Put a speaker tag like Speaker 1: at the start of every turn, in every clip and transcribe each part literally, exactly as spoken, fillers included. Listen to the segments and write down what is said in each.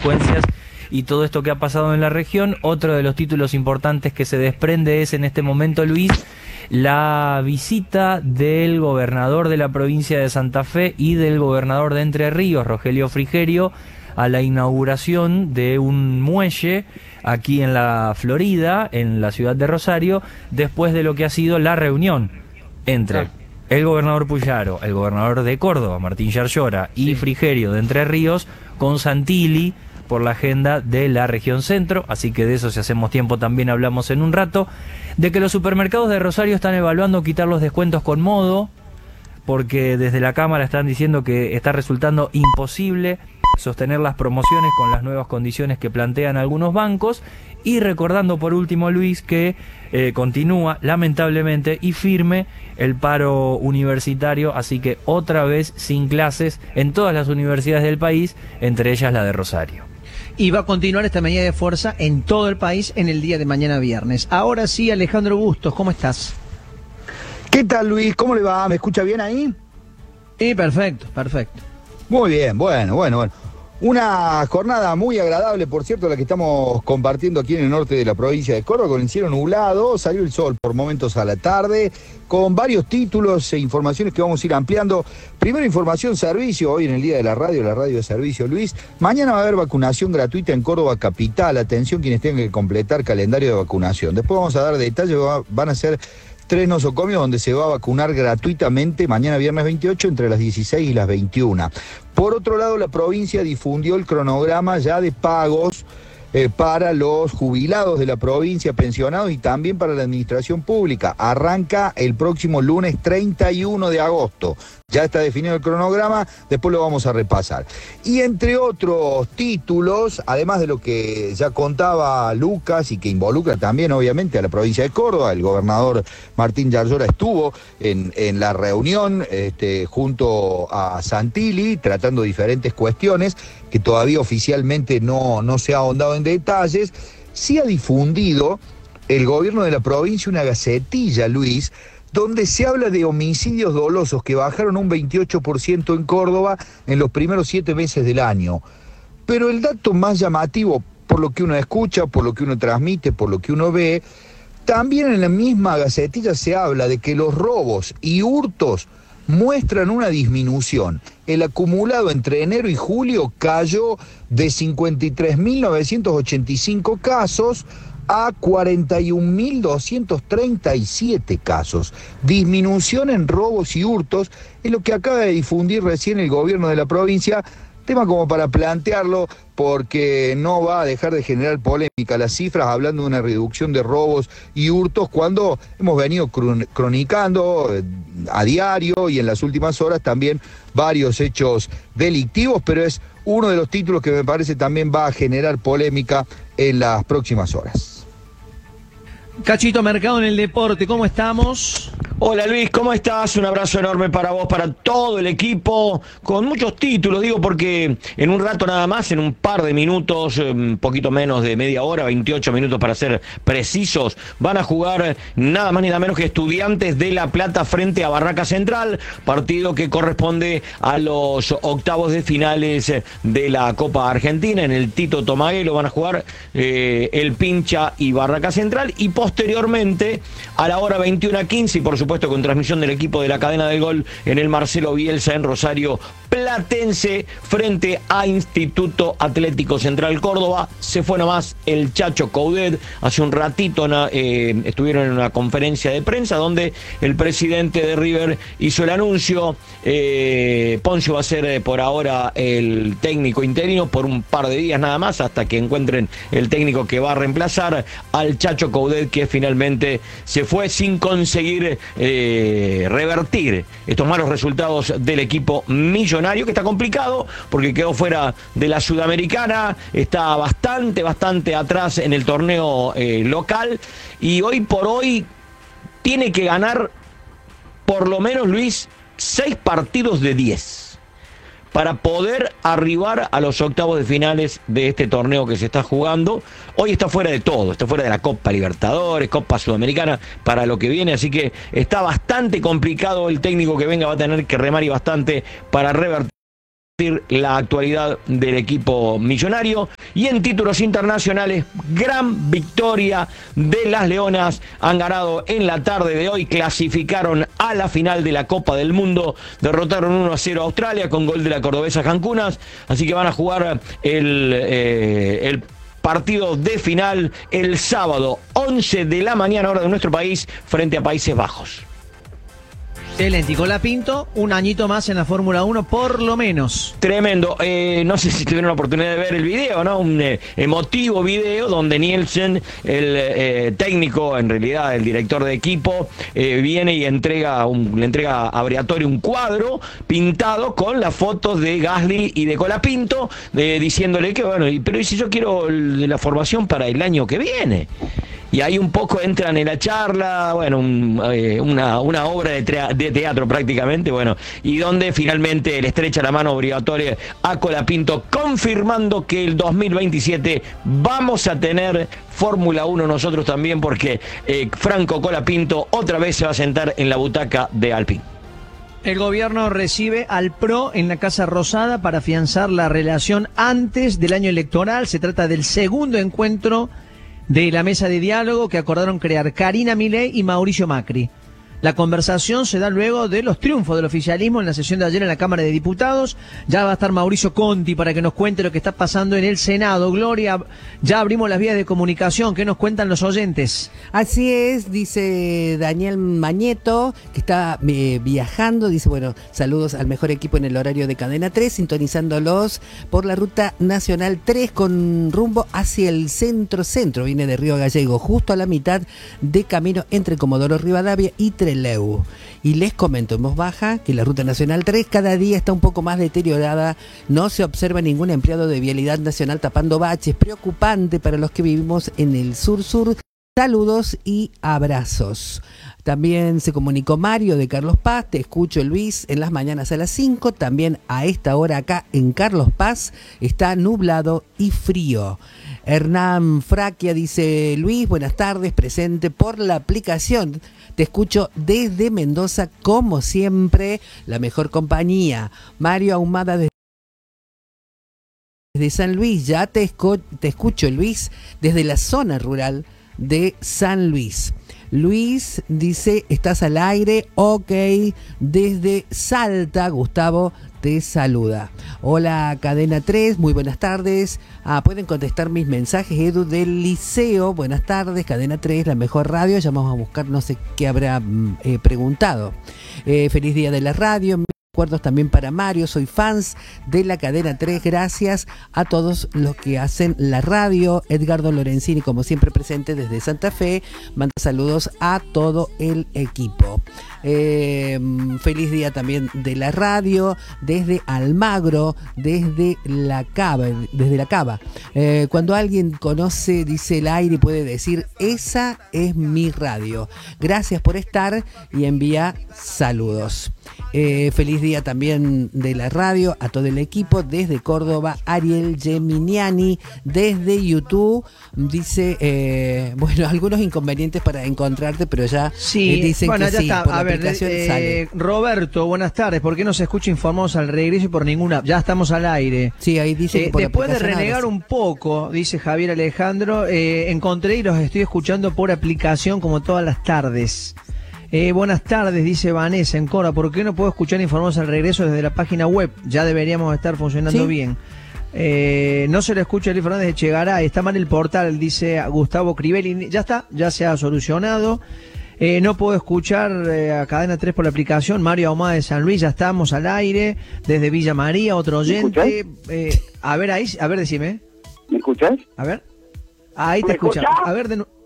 Speaker 1: consecuencias y todo esto que ha pasado en la región. Otro de los títulos importantes que se desprende es en este momento, Luis, la visita del gobernador de la provincia de Santa Fe y del gobernador de Entre Ríos, Rogelio Frigerio, a la inauguración de un muelle aquí en la Florida, en la ciudad de Rosario, después de lo que ha sido la reunión entre el gobernador Puyaro, el gobernador de Córdoba, Martín Yarlora, y sí. Frigerio de Entre Ríos, con Santilli, por la agenda de la región centro, así que de eso, si hacemos tiempo, también hablamos en un rato, de que los supermercados de Rosario están evaluando quitar los descuentos con modo, porque desde la Cámara están diciendo que está resultando imposible sostener las promociones con las nuevas condiciones que plantean algunos bancos, y recordando por último, Luis, que eh, continúa lamentablemente y firme el paro universitario, así que otra vez sin clases en todas las universidades del país, entre ellas la de Rosario.
Speaker 2: Y va a continuar esta medida de fuerza en todo el país en el día de mañana viernes. Ahora sí, Alejandro Bustos, ¿cómo estás?
Speaker 3: ¿Qué tal, Luis? ¿Cómo le va? ¿Me escucha bien ahí?
Speaker 2: Sí, perfecto, perfecto.
Speaker 3: Muy bien, bueno, bueno, bueno. Una jornada muy agradable, por cierto, la que estamos compartiendo aquí en el norte de la provincia de Córdoba, con el cielo nublado, salió el sol por momentos a la tarde, con varios títulos e informaciones que vamos a ir ampliando. Primero, información servicio, hoy en el Día de la Radio, la radio de servicio, Luis. Mañana va a haber vacunación gratuita en Córdoba capital, atención quienes tengan que completar calendario de vacunación. Después vamos a dar detalles, van a ser tres nosocomios donde se va a vacunar gratuitamente mañana viernes veintiocho entre las dieciséis y las veintiuna. Por otro lado, la provincia difundió el cronograma ya de pagos eh, para los jubilados de la provincia, pensionados, y también para la administración pública. Arranca el próximo lunes treinta y uno de agosto. Ya está definido el cronograma, después lo vamos a repasar. Y entre otros títulos, además de lo que ya contaba Lucas y que involucra también obviamente a la provincia de Córdoba, el gobernador Martín Yarlora estuvo en, en la reunión este, junto a Santilli, tratando diferentes cuestiones que todavía oficialmente no, no se ha ahondado en detalles. Sí ha difundido el gobierno de la provincia una gacetilla, Luis, donde se habla de homicidios dolosos que bajaron un veintiocho por ciento en Córdoba en los primeros siete meses del año. Pero el dato más llamativo, por lo que uno escucha, por lo que uno transmite, por lo que uno ve, también en la misma gacetilla se habla de que los robos y hurtos muestran una disminución. El acumulado entre enero y julio cayó de cincuenta y tres mil novecientos ochenta y cinco casos a cuarenta y un mil doscientos treinta y siete casos. Disminución en robos y hurtos es lo que acaba de difundir recién el gobierno de la provincia, tema como para plantearlo, porque no va a dejar de generar polémica las cifras, hablando de una reducción de robos y hurtos, cuando hemos venido cronicando a diario y en las últimas horas también varios hechos delictivos, pero es uno de los títulos que me parece también va a generar polémica en las próximas horas.
Speaker 2: Cachito Mercado en el deporte, ¿cómo estamos?
Speaker 4: Hola Luis, ¿cómo estás? Un abrazo enorme para vos, para todo el equipo, con muchos títulos, digo, porque en un rato nada más, en un par de minutos, un poquito menos de media hora, veintiocho minutos para ser precisos, van a jugar nada más ni nada menos que Estudiantes de La Plata frente a Barraca Central, partido que corresponde a los octavos de finales de la Copa Argentina. En el Tito Tomaguelo van a jugar eh, el Pincha y Barraca Central, y posteriormente a la hora veintiuno quince, y por supuesto supuesto con transmisión del equipo de la cadena del gol en el Marcelo Bielsa en Rosario, Platense frente a Instituto Atlético Central Córdoba. Se fue nomás el Chacho Coudet. Hace un ratito eh, estuvieron en una conferencia de prensa donde el presidente de River hizo el anuncio. eh, Poncio va a ser eh, por ahora el técnico interino por un par de días nada más, hasta que encuentren el técnico que va a reemplazar al Chacho Coudet, que finalmente se fue sin conseguir eh, revertir estos malos resultados del equipo millonario, que está complicado porque quedó fuera de la Sudamericana, está bastante, bastante atrás en el torneo eh, local, y hoy por hoy tiene que ganar por lo menos, Luis, seis partidos de diez para poder arribar a los octavos de finales de este torneo que se está jugando. Hoy está fuera de todo, está fuera de la Copa Libertadores, Copa Sudamericana, para lo que viene, así que está bastante complicado. El técnico que venga va a tener que remar y bastante para revertir la actualidad del equipo millonario. Y en títulos internacionales, gran victoria de las Leonas. Han ganado en la tarde de hoy, clasificaron a la final de la Copa del Mundo, derrotaron uno a cero a Australia con gol de la cordobesa Cancunas, así que van a jugar el, eh, el partido de final el sábado once de la mañana hora de nuestro país frente a Países Bajos.
Speaker 2: Excelente, y Colapinto, un añito más en la Fórmula uno, por lo menos.
Speaker 4: Tremendo. Eh, no sé si tuvieron la oportunidad de ver el video, ¿no? Un eh, emotivo video donde Nielsen, el eh, técnico, en realidad el director de equipo, eh, viene y entrega un, le entrega a Briatore un cuadro pintado con las fotos de Gasly y de Colapinto, eh, diciéndole que, bueno, pero ¿y si yo quiero el, de la formación para el año que viene? Y ahí un poco entran en la charla, bueno, un, eh, una, una obra de, de teatro prácticamente, bueno, y donde finalmente le estrecha la mano obligatoria a Colapinto, confirmando que el dos mil veintisiete vamos a tener Fórmula uno nosotros también, porque eh, Franco Colapinto otra vez se va a sentar en la butaca de Alpine.
Speaker 2: El gobierno recibe al P R O en la Casa Rosada para afianzar la relación antes del año electoral. Se trata del segundo encuentro de la mesa de diálogo que acordaron crear Karina Milei y Mauricio Macri. La conversación se da luego de los triunfos del oficialismo en la sesión de ayer en la Cámara de Diputados. Ya va a estar Mauricio Conti para que nos cuente lo que está pasando en el Senado. Gloria, ya abrimos las vías de comunicación. ¿Qué nos cuentan los oyentes?
Speaker 5: Así es, dice Daniel Mañeto, que está eh, viajando. Dice, bueno, saludos al mejor equipo en el horario de Cadena tres, sintonizándolos por la ruta nacional tres con rumbo hacia el centro-centro. Viene de Río Gallego, justo a la mitad de camino entre Comodoro Rivadavia y Trelew. Y les comento en voz baja que la ruta nacional tres cada día está un poco más deteriorada. No se observa ningún empleado de vialidad nacional tapando baches. Preocupante para los que vivimos en el sur-sur. Saludos y abrazos. También se comunicó Mario de Carlos Paz. Te escucho, Luis, en las mañanas a las cinco. También a esta hora acá en Carlos Paz está nublado y frío. Hernán Fraquia dice, Luis, buenas tardes, presente por la aplicación. Te escucho desde Mendoza, como siempre, la mejor compañía. Mario Ahumada desde Desde San Luis, ya te, esco- te escucho, Luis, desde la zona rural de San Luis. Luis dice, estás al aire, ok, desde Salta, Gustavo te saluda. Hola, Cadena tres, muy buenas tardes. Ah, pueden contestar mis mensajes, Edu del Liceo, buenas tardes, Cadena tres, la mejor radio, ya vamos a buscar, no sé qué habrá eh, preguntado. Eh, feliz día de la radio. Recuerdos también para Mario, soy fans de la Cadena tres, gracias a todos los que hacen la radio. Edgardo Lorenzini, como siempre presente desde Santa Fe, manda saludos a todo el equipo. Eh, feliz día también de la radio, desde Almagro, desde la Cava, desde la Cava. Eh, cuando alguien conoce, dice el aire, puede decir, esa es mi radio. Gracias por estar y envía saludos. Eh, feliz día también de la radio a todo el equipo desde Córdoba. Ariel Geminiani desde YouTube dice, eh, bueno, algunos inconvenientes para encontrarte, pero ya
Speaker 2: sí,
Speaker 5: eh, dicen
Speaker 2: bueno,
Speaker 5: que
Speaker 2: ya
Speaker 5: sí,
Speaker 2: está.
Speaker 5: por
Speaker 2: A
Speaker 5: la
Speaker 2: ver,
Speaker 5: aplicación
Speaker 2: eh,
Speaker 5: sale.
Speaker 2: Roberto, buenas tardes. ¿Por qué no se escucha informados al regreso y por ninguna? Ya estamos al aire.
Speaker 5: Sí, ahí dice
Speaker 2: Eh,
Speaker 5: que por
Speaker 2: después de
Speaker 5: aplicación
Speaker 2: renegar
Speaker 5: ahora sí.
Speaker 2: un poco, dice Javier Alejandro, eh, encontré y los estoy escuchando por aplicación como todas las tardes. Eh, buenas tardes, dice Vanessa en Cora. ¿Por qué no puedo escuchar informados al regreso desde la página web? Ya deberíamos estar funcionando
Speaker 5: ¿Sí?
Speaker 2: bien. Eh, no se le escucha a Luis Fernández de Chegaray. Está mal el portal, dice Gustavo Crivelli. Ya está, ya se ha solucionado. Eh, no puedo escuchar eh, a Cadena tres por la aplicación. Mario Ahumada de San Luis, ya estamos al aire. Desde Villa María, otro oyente. Eh, a ver, ahí, a ver, decime.
Speaker 6: ¿Me escuchas?
Speaker 2: A ver. Ahí te
Speaker 6: ¿Me
Speaker 2: escucha.
Speaker 6: escuchás?
Speaker 2: A ver, de nuevo.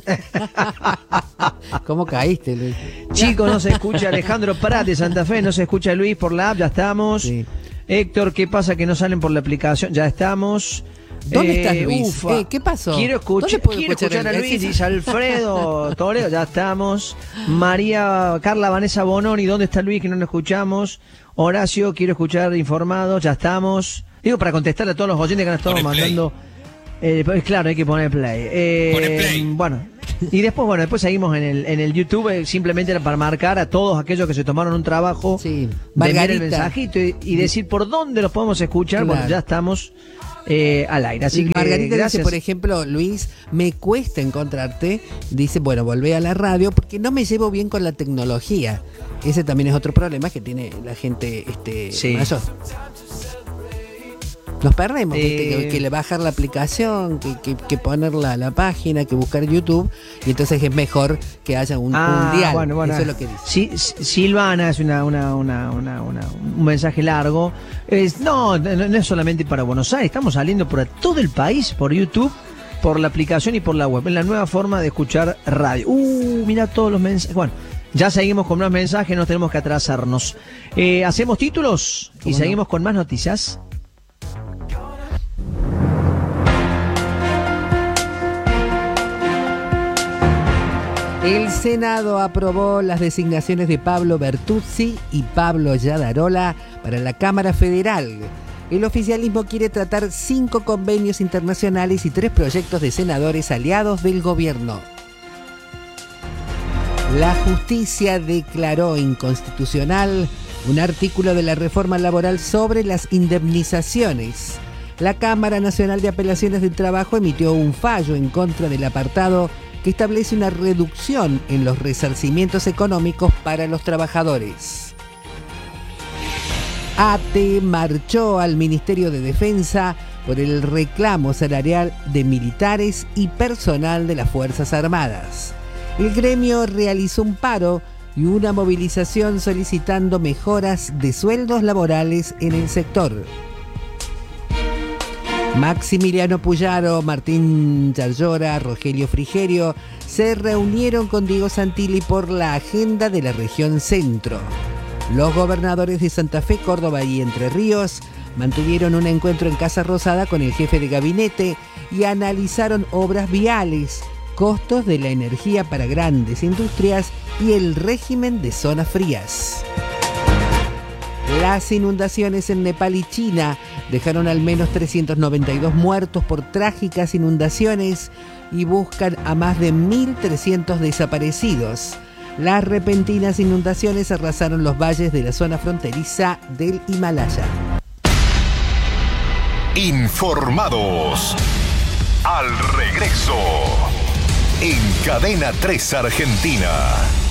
Speaker 5: ¿Cómo caíste, Luis?
Speaker 2: Chicos, no se escucha Alejandro Prat de Santa Fe, no se escucha Luis por la app, ya estamos.
Speaker 5: Sí.
Speaker 2: Héctor, ¿qué pasa que no salen por la aplicación? Ya estamos.
Speaker 5: ¿Dónde
Speaker 2: Eh,
Speaker 5: estás, Luis?
Speaker 2: ufa.
Speaker 5: Eh, ¿qué pasó?
Speaker 2: Quiero, escuchar
Speaker 5: ¿Dónde puedo
Speaker 2: quiero
Speaker 5: escuchar
Speaker 2: escuchar a
Speaker 5: el-
Speaker 2: Luis,
Speaker 5: sí.
Speaker 2: dice Alfredo Toreo, ya estamos. María Carla Vanessa Bononi, ¿dónde está Luis que no lo escuchamos? Horacio, quiero escuchar informados, ya estamos. Digo, para contestarle a todos los oyentes que nos estamos
Speaker 7: Pone play.
Speaker 2: mandando. Eh, pues claro, hay que poner play. Eh,
Speaker 7: Pone play.
Speaker 2: Bueno, Y después, bueno, después seguimos en el, en el YouTube, eh, simplemente era para marcar a todos aquellos que se tomaron un trabajo
Speaker 5: Sí.
Speaker 2: de enviar el
Speaker 5: Margarita.
Speaker 2: mensajito y, y decir por dónde los podemos escuchar.
Speaker 5: Claro.
Speaker 2: Bueno, ya estamos eh, al aire. Así que
Speaker 5: Margarita
Speaker 2: gracias.
Speaker 5: dice, por ejemplo, Luis, me cuesta encontrarte. Dice, bueno, volvé a la radio porque no me llevo bien con la tecnología. Ese también es otro problema que tiene la gente este,
Speaker 2: Sí.
Speaker 5: mayor. Nos perdemos, ¿viste?
Speaker 2: Eh.
Speaker 5: que, que le bajar la aplicación, que, que, que poner la, la página, que buscar YouTube, y entonces es mejor que haya un,
Speaker 2: Ah,
Speaker 5: un dial.
Speaker 2: bueno, bueno.
Speaker 5: Eso es lo que dice.
Speaker 2: Sí, S- Silvana es una, una, una, una, una- un mensaje largo. Es, no, no, no es solamente para Buenos Aires, estamos saliendo por todo el país, por YouTube, por la aplicación y por la web. Es la nueva forma de escuchar radio. Uh, mira todos los mensajes. Bueno, ya seguimos con más mensajes, no tenemos que atrasarnos. Eh, ¿Hacemos títulos? Y
Speaker 5: ¿Cómo no?
Speaker 2: seguimos con más noticias.
Speaker 5: El Senado aprobó las designaciones de Pablo Bertuzzi y Pablo Yadarola para la Cámara Federal. El oficialismo quiere tratar cinco convenios internacionales y tres proyectos de senadores aliados del gobierno. La justicia declaró inconstitucional un artículo de la reforma laboral sobre las indemnizaciones. La Cámara Nacional de Apelaciones del Trabajo emitió un fallo en contra del apartado que establece una reducción en los resarcimientos económicos para los trabajadores. A T E marchó al Ministerio de Defensa por el reclamo salarial de militares y personal de las Fuerzas Armadas. El gremio realizó un paro y una movilización solicitando mejoras de sueldos laborales en el sector. Maximiliano Puyaro, Martín Yarlora, Rogelio Frigerio se reunieron con Diego Santilli por la agenda de la región centro. Los gobernadores de Santa Fe, Córdoba y Entre Ríos mantuvieron un encuentro en Casa Rosada con el jefe de gabinete y analizaron obras viales, costos de la energía para grandes industrias y el régimen de zonas frías. Las inundaciones en Nepal y China dejaron al menos trescientos noventa y dos muertos por trágicas inundaciones y buscan a más de mil trescientos desaparecidos. Las repentinas inundaciones arrasaron los valles de la zona fronteriza del Himalaya.
Speaker 6: Informados. Al regreso. En Cadena tres Argentina.